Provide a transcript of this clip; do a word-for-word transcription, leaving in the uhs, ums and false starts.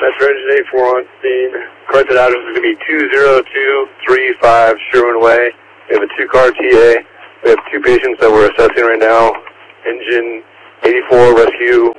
Metro Engine eighty-four on scene. Corrected address is going to be two zero two three five Sherwin Way. We have a two-car T A. We have two patients that we're assessing right now. Engine eighty-four rescue